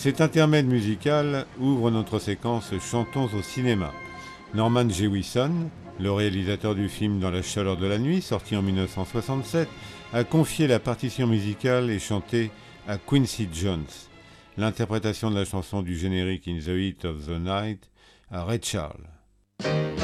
Cet intermède musical ouvre notre séquence Chantons au cinéma. Norman Jewison, le réalisateur du film Dans la chaleur de la nuit, sorti en 1967, a confié la partition musicale et chantée à Quincy Jones. L'interprétation de la chanson du générique In the Heat of the Night à Ray Charles.